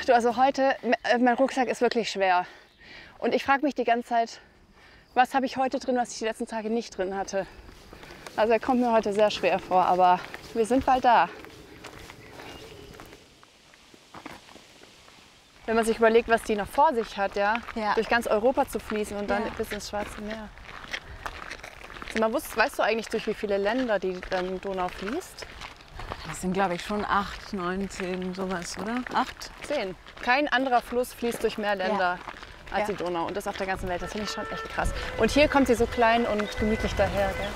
Du, also heute, mein Rucksack ist wirklich schwer. Und ich frage mich die ganze Zeit, was habe ich heute drin, was ich die letzten Tage nicht drin hatte. Also er kommt mir heute sehr schwer vor, aber wir sind bald da. Wenn man sich überlegt, was die noch vor sich hat, ja, durch ganz Europa zu fließen und dann bis ins Schwarze Meer. Also weißt du eigentlich, durch wie viele Länder die Donau fließt? Das sind, glaube ich, schon 8, 9, 10, sowas, oder? 8? 10. Kein anderer Fluss fließt durch mehr Länder als die Donau. Und das auf der ganzen Welt. Das finde ich schon echt krass. Und hier kommt sie so klein und gemütlich daher. Gell?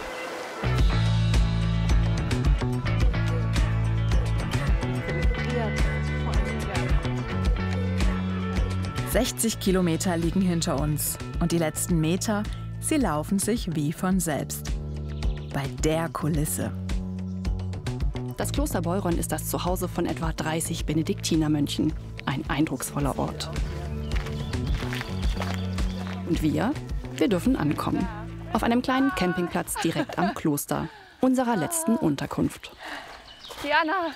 60 Kilometer liegen hinter uns. Und die letzten Meter, sie laufen sich wie von selbst. Bei der Kulisse. Das Kloster Beuron ist das Zuhause von etwa 30 Benediktinermönchen. Ein eindrucksvoller Ort. Und wir dürfen ankommen. Auf einem kleinen Campingplatz direkt am Kloster, unserer letzten Unterkunft. Diana!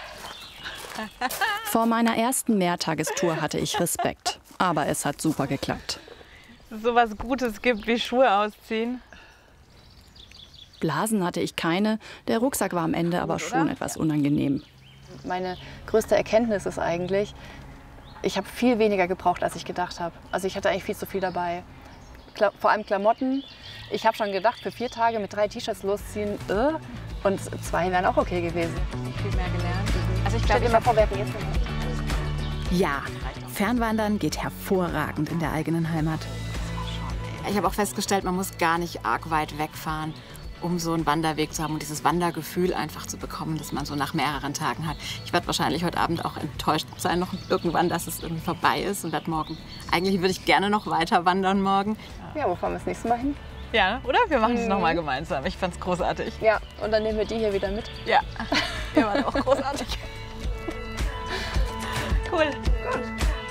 Vor meiner ersten Mehrtagestour hatte ich Respekt, aber es hat super geklappt. Dass es so was Gutes gibt wie Schuhe ausziehen. Blasen hatte ich keine, der Rucksack war am Ende aber schon etwas unangenehm. Meine größte Erkenntnis ist eigentlich, ich habe viel weniger gebraucht, als ich gedacht habe. Also ich hatte eigentlich viel zu viel dabei. Vor allem Klamotten. Ich habe schon gedacht, für 4 Tage mit 3 T-Shirts losziehen und 2 wären auch okay gewesen. Viel mehr gelernt. Also ich glaube immer vor, wir hätten jetzt Ja, Fernwandern geht hervorragend in der eigenen Heimat. Ich habe auch festgestellt, man muss gar nicht arg weit wegfahren, um so einen Wanderweg zu haben und dieses Wandergefühl einfach zu bekommen, das man so nach mehreren Tagen hat. Ich werde wahrscheinlich heute Abend auch enttäuscht sein, noch irgendwann, dass es irgendwie vorbei ist und werde morgen. Eigentlich würde ich gerne noch weiter wandern morgen. Ja, wo fahren wir das nächste Mal hin? Ja, oder? Wir machen es nochmal gemeinsam. Ich fand's großartig. Ja, und dann nehmen wir die hier wieder mit. Ja, ihr wart auch großartig.